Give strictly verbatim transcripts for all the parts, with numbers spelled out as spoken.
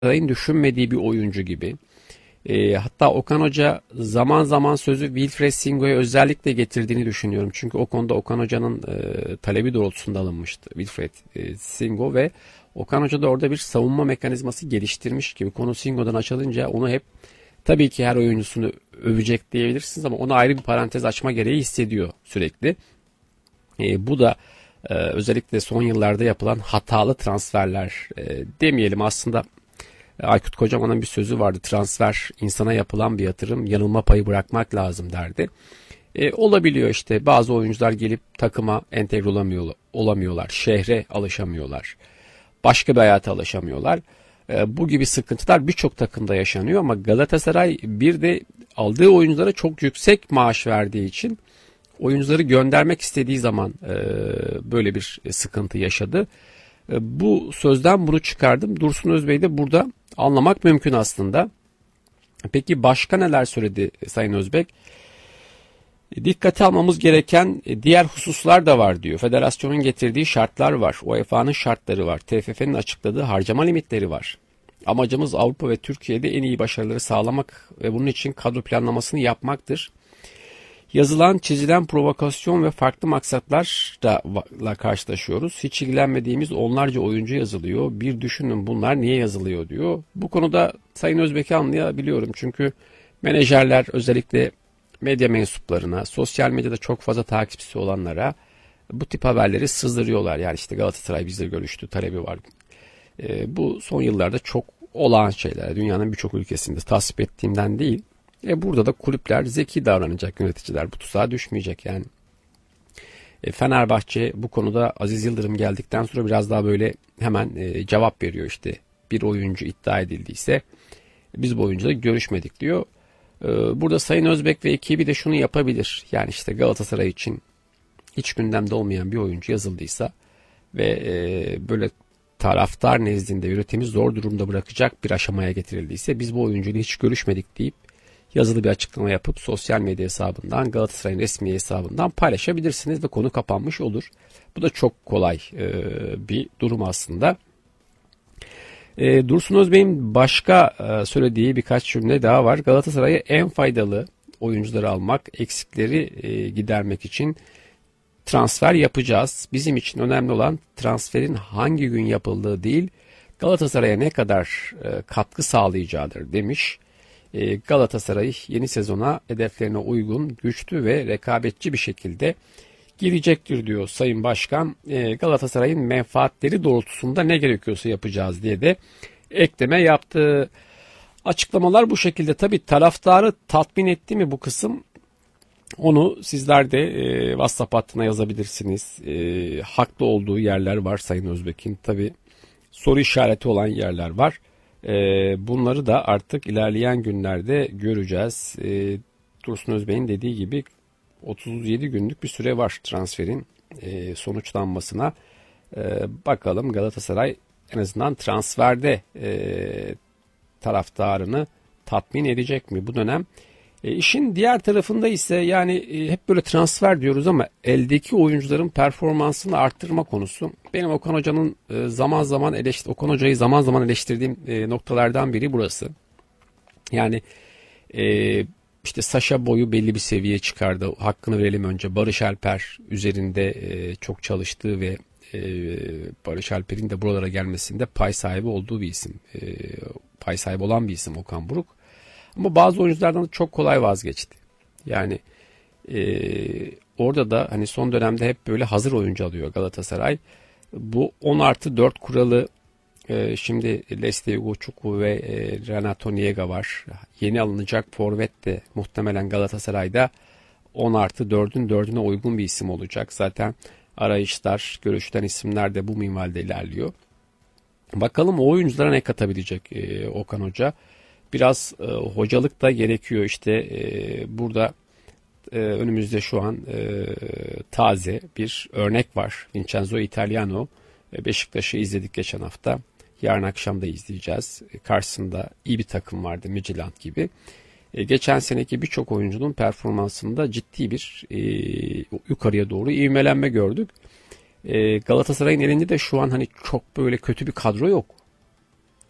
Galatasaray'ın düşünmediği bir oyuncu gibi. E, hatta Okan Hoca zaman zaman sözü Wilfred Singo'ya özellikle getirdiğini düşünüyorum. Çünkü o konuda Okan Hoca'nın e, talebi doğrultusunda alınmıştı Wilfred e, Singo ve Okan Hoca da orada bir savunma mekanizması geliştirmiş gibi. Konu Singo'dan açılınca onu hep tabii ki her oyuncusunu övecek diyebilirsiniz ama ona ayrı bir parantez açma gereği hissediyor sürekli. E, bu da e, özellikle son yıllarda yapılan hatalı transferler e, demeyelim aslında. Aykut Kocaman'ın bir sözü vardı. Transfer insana yapılan bir yatırım, yanılma payı bırakmak lazım derdi. E, olabiliyor işte bazı oyuncular gelip takıma entegre olamıyor, olamıyorlar. Şehre alışamıyorlar. Başka bir hayata alışamıyorlar. E, bu gibi sıkıntılar birçok takımda yaşanıyor ama Galatasaray bir de aldığı oyunculara çok yüksek maaş verdiği için oyuncuları göndermek istediği zaman e, böyle bir sıkıntı yaşadı. E, bu sözden bunu çıkardım. Dursun Özbey de burada anlamak mümkün aslında. Peki başka neler söyledi Sayın Özbek? E, dikkate almamız gereken e, diğer hususlar da var diyor. Federasyonun getirdiği şartlar var. U E F A'nın şartları var. T F F'nin açıkladığı harcama limitleri var. Amacımız Avrupa ve Türkiye'de en iyi başarıları sağlamak ve bunun için kadro planlamasını yapmaktır. Yazılan, çizilen provokasyon ve farklı maksatlarla karşılaşıyoruz. Hiç ilgilenmediğimiz onlarca oyuncu yazılıyor. Bir düşünün bunlar niye yazılıyor diyor. Bu konuda Sayın Özbek'i anlayabiliyorum. Çünkü menajerler özellikle medya mensuplarına, sosyal medyada çok fazla takipçisi olanlara bu tip haberleri sızdırıyorlar. Yani işte Galatasaray bizle görüştü, talebi var. E, bu son yıllarda çok olağan şeyler. Dünyanın birçok ülkesinde tasvip ettiğimden değil. E burada da kulüpler zeki davranacak, yöneticiler bu tuzağa düşmeyecek yani. E Fenerbahçe bu konuda Aziz Yıldırım geldikten sonra biraz daha böyle hemen e, cevap veriyor işte. Bir oyuncu iddia edildiyse biz bu oyuncuyla görüşmedik diyor. E, burada Sayın Özbek ve ekibi de şunu yapabilir. Yani işte Galatasaray için hiç gündemde olmayan bir oyuncu yazıldıysa ve e, böyle taraftar nezdinde yönetimi zor durumda bırakacak bir aşamaya getirildiyse biz bu oyuncuyla hiç görüşmedik deyip yazılı bir açıklama yapıp sosyal medya hesabından Galatasaray'ın resmi hesabından paylaşabilirsiniz ve konu kapanmış olur. Bu da çok kolay e, bir durum aslında. E, Dursun Özbey'in başka e, söylediği birkaç cümle daha var. Galatasaray'a en faydalı oyuncuları almak, eksikleri e, gidermek için transfer yapacağız. Bizim için önemli olan transferin hangi gün yapıldığı değil, Galatasaray'a ne kadar e, katkı sağlayacağıdır demiş. Galatasaray yeni sezona hedeflerine uygun, güçlü ve rekabetçi bir şekilde girecektir diyor Sayın Başkan. Galatasaray'ın menfaatleri doğrultusunda ne gerekiyorsa yapacağız diye de ekleme yaptı. Açıklamalar bu şekilde. Tabii taraftarı tatmin etti mi bu kısım? Onu sizler de e, WhatsApp hattına yazabilirsiniz. E, haklı olduğu yerler var Sayın Özbek'in. Tabii soru işareti olan yerler var. Bunları da artık ilerleyen günlerde göreceğiz. Dursun Özbey'in dediği gibi otuz yedi günlük bir süre var transferin sonuçlanmasına. Bakalım Galatasaray en azından transferde taraftarını tatmin edecek mi bu dönem? E, işin diğer tarafında ise yani e, hep böyle transfer diyoruz ama eldeki oyuncuların performansını arttırma konusu. Benim Okan Hoca'nın e, zaman zaman eleştir Okan Hoca'yı zaman zaman eleştirdiğim e, noktalardan biri burası. Yani e, işte Saşa Boy'u belli bir seviyeye çıkardı. Hakkını verelim önce. Barış Alper üzerinde e, çok çalıştığı ve e, Barış Alper'in de buralara gelmesinde pay sahibi olduğu bir isim. E, pay sahibi olan bir isim Okan Buruk. Ama bazı oyunculardan da çok kolay vazgeçti. Yani e, orada da hani son dönemde hep böyle hazır oyuncu alıyor Galatasaray. Bu on artı dört kuralı e, şimdi Leste Ugochukwu ve e, Renato Niega var. Yeni alınacak forvet de muhtemelen Galatasaray'da on artı dördün dördüne uygun bir isim olacak. Zaten arayışlar, görüşten isimler de bu minvalde ilerliyor. Bakalım o oyunculara ne katabilecek e, Okan Hoca. Biraz e, hocalık da gerekiyor işte e, burada e, önümüzde şu an e, taze bir örnek var. Vincenzo Italiano e, Beşiktaş'ı izledik geçen hafta. Yarın akşam da izleyeceğiz. E, karşısında iyi bir takım vardı Midtjylland gibi. E, geçen seneki birçok oyuncunun performansında ciddi bir e, yukarıya doğru ivmelenme gördük. E, Galatasaray'ın elinde de şu an hani çok böyle kötü bir kadro yok.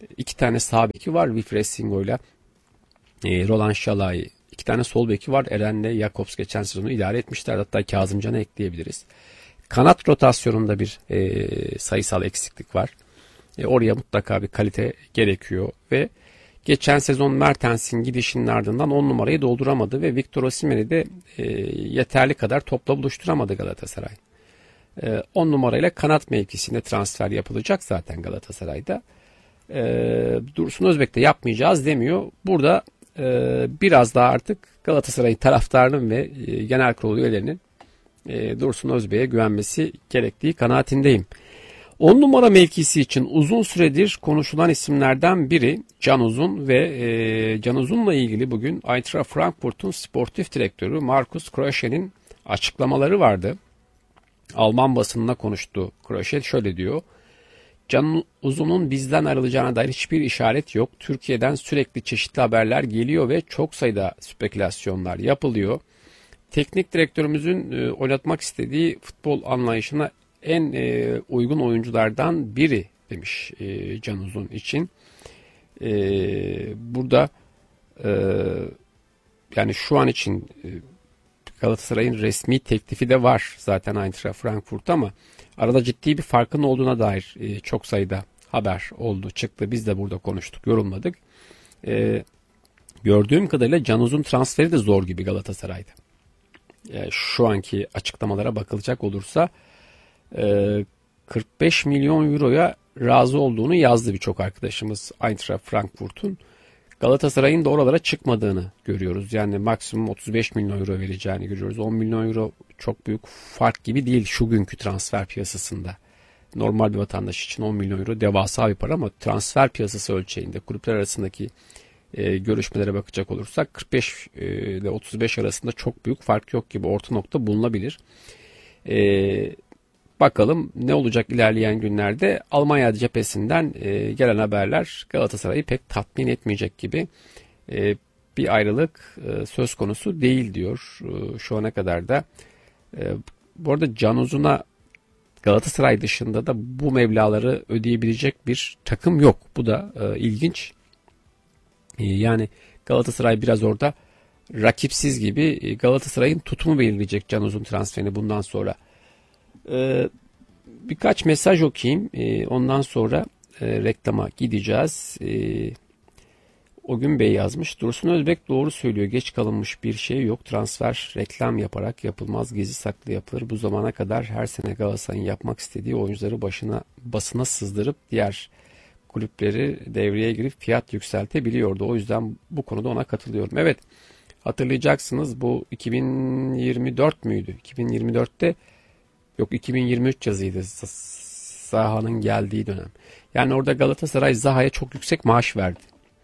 İki tane sağ beki var Wilfried Singo ile e, Roland Şalai. İki tane sol beki var. Eren'le Jakobs geçen sezonu idare etmişler. Hatta Kazımcan'ı ekleyebiliriz. Kanat rotasyonunda bir e, sayısal eksiklik var. E, oraya mutlaka bir kalite gerekiyor ve geçen sezon Mertens'in gidişinin ardından on numarayı dolduramadı ve Victor Osimhen'i de e, yeterli kadar topla buluşturamadı Galatasaray. E, on numarayla kanat mevkisinde transfer yapılacak zaten Galatasaray'da. E, Dursun Özbek de yapmayacağız demiyor. Burada e, biraz daha artık Galatasaray'ın taraftarının ve e, genel kurulu üyelerinin e, Dursun Özbek'e güvenmesi gerektiği kanaatindeyim. on numara mevkisi için uzun süredir konuşulan isimlerden biri Can Uzun ve e, Can Uzun'la ilgili bugün Eintracht Frankfurt'un sportif direktörü Markus Krösche'nin açıklamaları vardı. Alman basınına konuştu. Krösche şöyle diyor. Can Uzun'un bizden ayrılacağına dair hiçbir işaret yok. Türkiye'den sürekli çeşitli haberler geliyor ve çok sayıda spekülasyonlar yapılıyor. Teknik direktörümüzün e, oynatmak istediği futbol anlayışına en e, uygun oyunculardan biri demiş e, Can Uzun için. E, burada e, yani şu an için e, Galatasaray'ın resmi teklifi de var zaten Eintracht Frankfurt ama arada ciddi bir farkın olduğuna dair e, çok sayıda haber oldu, çıktı. Biz de burada konuştuk, yorumladık. E, gördüğüm kadarıyla Can Uzun transferi de zor gibi Galatasaray'da. E, şu anki açıklamalara bakılacak olursa kırk beş milyon euroya razı olduğunu yazdı birçok arkadaşımız Eintracht Frankfurt'un. Galatasaray'ın da oralara çıkmadığını görüyoruz. Yani maksimum otuz beş milyon euro vereceğini görüyoruz. on milyon euro çok büyük fark gibi değil şu günkü transfer piyasasında. Normal bir vatandaş için on milyon euro devasa bir para ama transfer piyasası ölçeğinde kulüpler arasındaki e, görüşmelere bakacak olursak kırk beş ile otuz beş arasında çok büyük fark yok gibi, orta nokta bulunabilir. Eee Bakalım ne olacak ilerleyen günlerde. Almanya cephesinden e, gelen haberler Galatasaray'ı pek tatmin etmeyecek gibi. E, bir ayrılık e, söz konusu değil diyor e, şu ana kadar da. E, bu arada Can Uzun'a Galatasaray dışında da bu meblağları ödeyebilecek bir takım yok. Bu da e, ilginç. E, yani Galatasaray biraz orada rakipsiz gibi. Galatasaray'ın tutumu belirleyecek Can Uzun transferini bundan sonra. Ee, birkaç mesaj okuyayım. Ee, ondan sonra e, reklama gideceğiz. Ee, O gün Bey yazmış. Dursun Özbek doğru söylüyor. Geç kalınmış bir şey yok. Transfer reklam yaparak yapılmaz. Gizli saklı yapılır. Bu zamana kadar her sene Galatasaray'ın yapmak istediği oyuncuları başına basına sızdırıp diğer kulüpleri devreye girip fiyat yükseltebiliyordu. O yüzden bu konuda ona katılıyorum. Evet, hatırlayacaksınız bu iki bin yirmi dört müydü? iki bin yirmi dörtte yok iki bin yirmi üç yazıydı. Zaha'nın geldiği dönem. Yani orada Galatasaray Zaha'ya çok yüksek maaş verdi.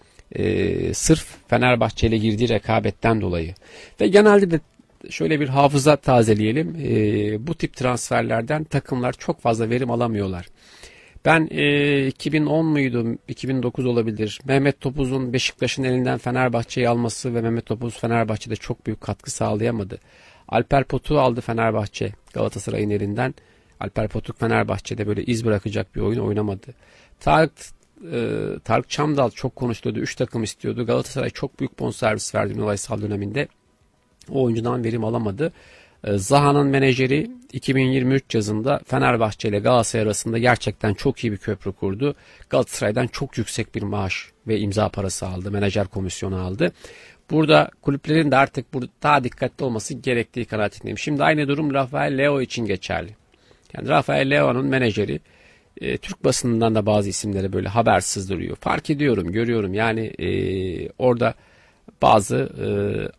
Ee, sırf Fenerbahçe ile girdiği rekabetten dolayı. Ve genelde de şöyle bir hafıza tazeleyelim. Ee, bu tip transferlerden takımlar çok fazla verim alamıyorlar. Ben e, iki bin on muydu, iki bin dokuz olabilir. Mehmet Topuz'un Beşiktaş'ın elinden Fenerbahçe'yi alması ve Mehmet Topuz Fenerbahçe'de çok büyük katkı sağlayamadı. Alper Potuk'u aldı Fenerbahçe Galatasaray'ın elinden. Alper Potuk Fenerbahçe'de böyle iz bırakacak bir oyun oynamadı. Tarık, e, Tarık Çamdal çok konuştuğu üç takım istiyordu. Galatasaray çok büyük bonservis verdi Ünal Aysal döneminde. O oyuncudan verim alamadı. E, Zaha'nın menajeri iki bin yirmi üç yazında Fenerbahçe ile Galatasaray arasında gerçekten çok iyi bir köprü kurdu. Galatasaray'dan çok yüksek bir maaş ve imza parası aldı. Menajer komisyonu aldı. Burada kulüplerin de artık burada daha dikkatli olması gerektiği kanaatindeyim. Şimdi aynı durum Rafael Leo için geçerli. Yani Rafael Leo'nun menajeri e, Türk basınından da bazı isimleri böyle haber sızdırıyor. Fark ediyorum, görüyorum. Yani e, orada bazı e,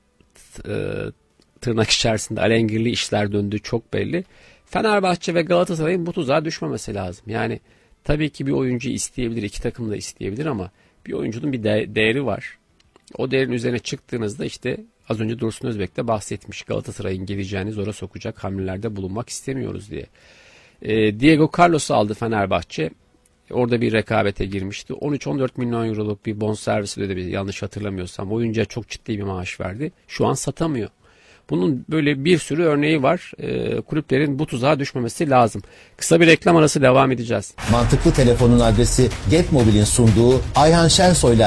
e, tırnak içerisinde alengirli işler döndüğü çok belli. Fenerbahçe ve Galatasaray'ın bu tuzağa düşmemesi lazım. Yani tabii ki bir oyuncu isteyebilir, iki takım da isteyebilir ama bir oyuncunun bir de- değeri var. O değerin üzerine çıktığınızda işte az önce Dursun Özbek de bahsetmiş, Galatasaray'ın geleceğini zora sokacak hamlelerde bulunmak istemiyoruz diye. E, Diego Carlos'u aldı Fenerbahçe. Orada bir rekabete girmişti. on üç on dört milyon euroluk bir bonservis ödedi, yanlış hatırlamıyorsam. Oyuncuya çok ciddi bir maaş verdi. Şu an satamıyor. Bunun böyle bir sürü örneği var. E, kulüplerin bu tuzağa düşmemesi lazım. Kısa bir reklam arası, devam edeceğiz. Mantıklı Telefon'un adresi Getmobil'in sunduğu Ayhan Şensoy'la